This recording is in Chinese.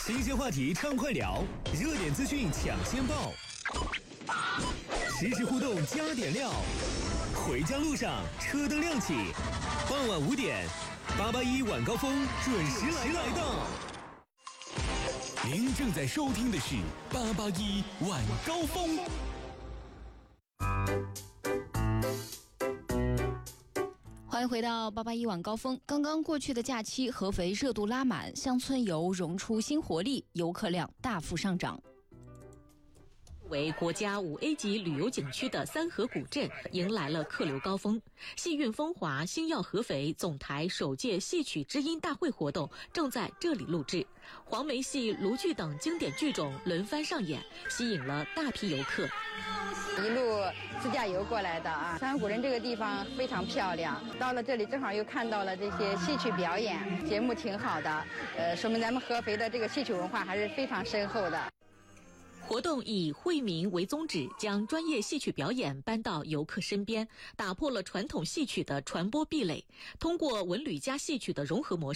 新鲜话题畅快聊，热点资讯抢先报，实时互动加点料。回家路上车灯亮起，傍晚5点，881晚高峰准时来到。您正在收听的是881晚高峰。 欢迎回到881晚高峰。刚刚过去的假期，合肥热度拉满，乡村游融出新活力，游客量大幅上涨。 为国家5A 级旅游景区的三河古镇迎来了客流高峰。戏韵风华星耀合肥总台首届戏曲知音大会活动正在这里录制，黄梅戏、卢剧等经典剧种轮番上演，吸引了大批游客。 一路自驾游过来的啊，三河古镇这个地方非常漂亮，到了这里正好又看到了这些戏曲表演，节目挺好的，说明咱们合肥的这个戏曲文化还是非常深厚的。 活动以惠民为宗旨，将专业戏曲表演搬到游客身边，打破了传统戏曲的传播壁垒，通过文旅加戏曲的融合模式